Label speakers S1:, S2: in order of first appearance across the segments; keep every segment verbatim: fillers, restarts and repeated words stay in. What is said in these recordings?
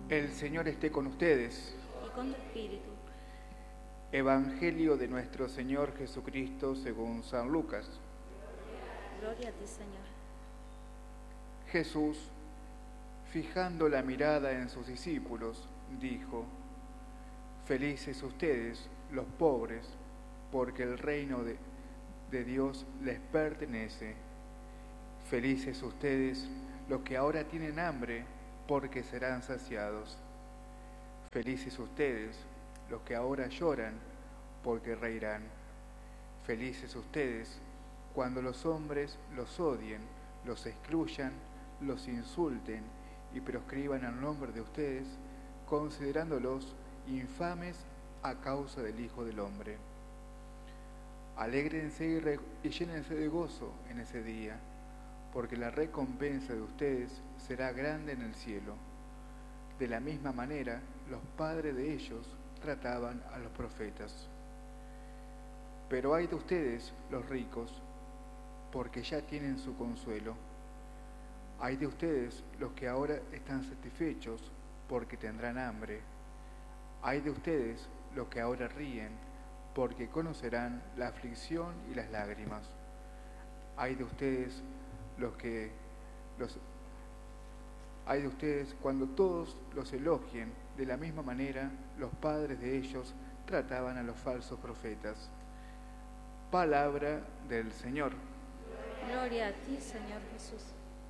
S1: El Señor esté con ustedes.
S2: y con tu espíritu.
S1: Evangelio de nuestro Señor Jesucristo según San Lucas.
S2: Gloria a ti, Señor.
S1: Jesús, fijando la mirada en sus discípulos, dijo: Felices ustedes, los pobres, porque el reino de, de Dios les pertenece. Felices ustedes, los que ahora tienen hambre, porque serán saciados. Felices ustedes, los que ahora lloran, porque reirán. Felices ustedes, cuando los hombres los odien, los excluyan, los insulten y proscriban el nombre de ustedes, considerándolos infames a causa del Hijo del Hombre. Alégrense y, re- y llénense de gozo en ese día, porque la recompensa de ustedes será grande en el cielo. De la misma manera, los padres de ellos trataban a los profetas. Pero ay de ustedes, los ricos, porque ya tienen su consuelo. Ay de ustedes, los que ahora están satisfechos, porque tendrán hambre. Ay de ustedes, los que ahora ríen, porque conocerán la aflicción y las lágrimas. Ay de ustedes, los que los Ay de ustedes cuando todos los elogien. De la misma manera, los padres de ellos trataban a los falsos profetas. Palabra del Señor.
S2: Gloria a ti, Señor Jesús.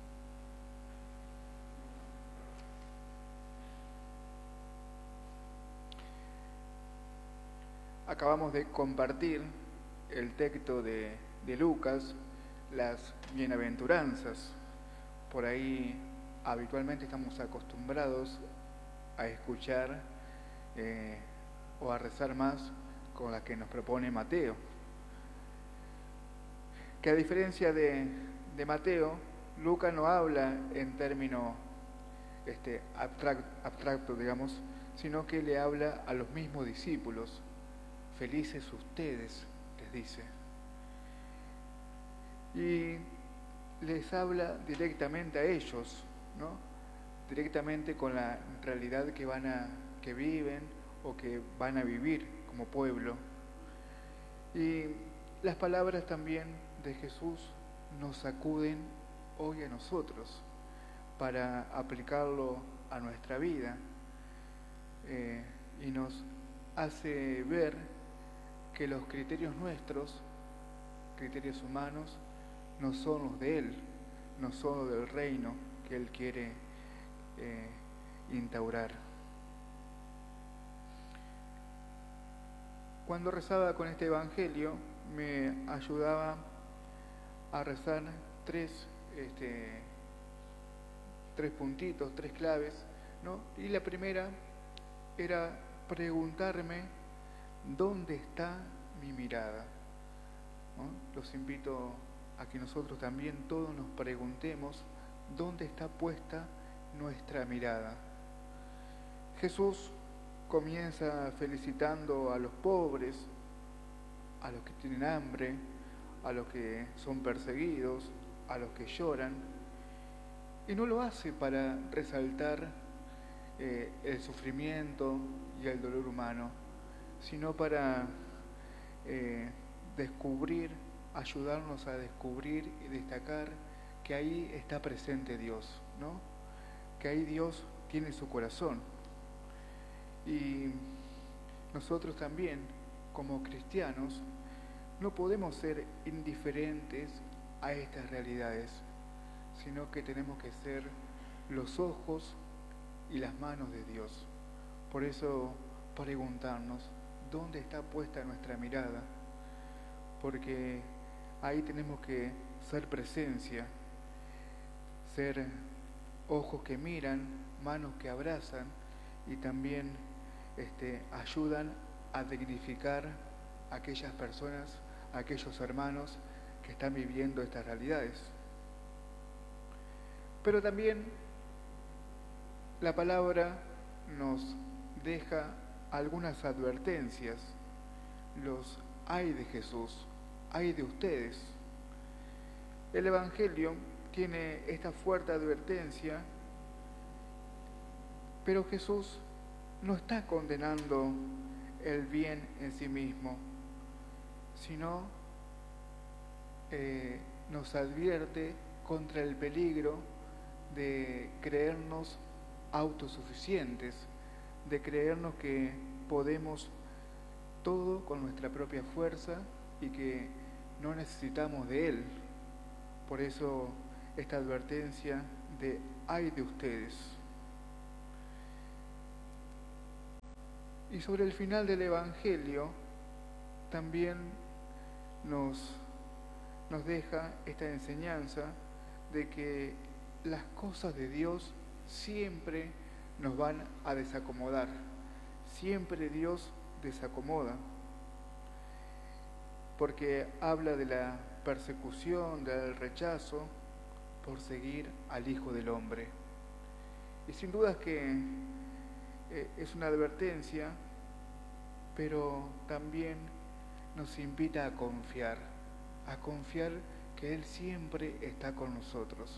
S1: Acabamos de compartir el texto de, de Lucas, las bienaventuranzas. Por ahí habitualmente estamos acostumbrados a escuchar eh, o a rezar más con las que nos propone Mateo. Que a diferencia de, de Mateo, Lucas no habla en términos este, abstract, abstractos, digamos, sino que le habla a los mismos discípulos. Felices ustedes, les dice. Y les habla directamente a ellos, ¿no? Directamente con la realidad que van a, que viven o que van a vivir como pueblo. Y las palabras también de Jesús nos sacuden hoy a nosotros para aplicarlo a nuestra vida eh, y nos hace ver que los criterios nuestros, criterios humanos, no son los de Él, no son los del reino que Él quiere eh, instaurar. Cuando rezaba con este Evangelio, me ayudaba a rezar tres, este, tres puntitos, tres claves, ¿no? Y la primera era preguntarme ¿dónde está mi mirada? ¿No? Los invito a que nosotros también todos nos preguntemos dónde está puesta nuestra mirada. Jesús comienza felicitando a los pobres, a los que tienen hambre, a los que son perseguidos, a los que lloran, y no lo hace para resaltar eh, el sufrimiento y el dolor humano, sino para eh, descubrir, ayudarnos a descubrir y destacar que ahí está presente Dios, ¿no? Que ahí Dios tiene su corazón. Y nosotros también, como cristianos, no podemos ser indiferentes a estas realidades, sino que tenemos que ser los ojos y las manos de Dios. Por eso, preguntarnos, ¿dónde está puesta nuestra mirada? Porque ahí tenemos que ser presencia, ser ojos que miran, manos que abrazan y también este, ayudan a dignificar a aquellas personas, a aquellos hermanos que están viviendo estas realidades. Pero también la palabra nos deja algunas advertencias. Los ay de Jesús, ay de ustedes. El Evangelio tiene esta fuerte advertencia Pero Jesús no está condenando el bien en sí mismo, sino eh, nos advierte contra el peligro de creernos autosuficientes, de creernos que podemos todo con nuestra propia fuerza y que no necesitamos de Él. Por eso esta advertencia de ay de ustedes. Y sobre el final del Evangelio también nos, nos deja esta enseñanza de que las cosas de Dios siempre nos van a desacomodar, siempre Dios desacomoda, porque habla de la persecución, del rechazo por seguir al Hijo del Hombre. Y sin duda que eh, es una advertencia, pero también nos invita a confiar, a confiar que Él siempre está con nosotros.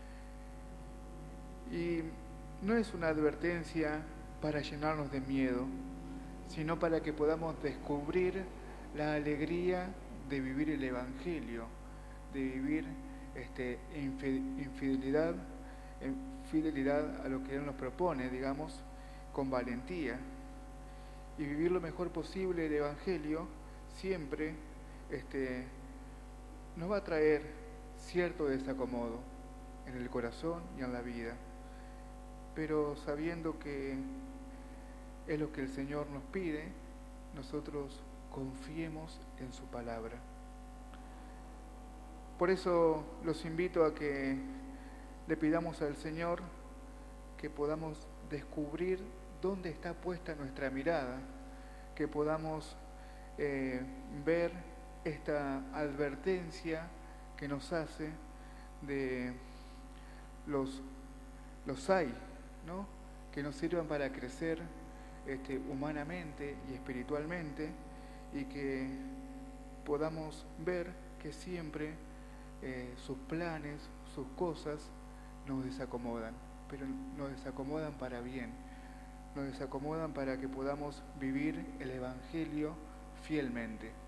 S1: Y no es una advertencia para llenarnos de miedo, sino para que podamos descubrir la alegría de vivir el Evangelio, de vivir este, infidelidad, fidelidad a lo que Él nos propone, digamos, con valentía. Y vivir lo mejor posible el Evangelio siempre este, nos va a traer cierto desacomodo en el corazón y en la vida, pero sabiendo que es lo que el Señor nos pide, nosotros confiemos en su palabra. Por eso los invito a que le pidamos al Señor que podamos descubrir dónde está puesta nuestra mirada, que podamos eh, ver esta advertencia que nos hace de los, los hay, ¿no?, que nos sirvan para crecer este, humanamente y espiritualmente, y que podamos ver que siempre eh, sus planes, sus cosas nos desacomodan, pero nos desacomodan para bien, nos desacomodan para que podamos vivir el Evangelio fielmente.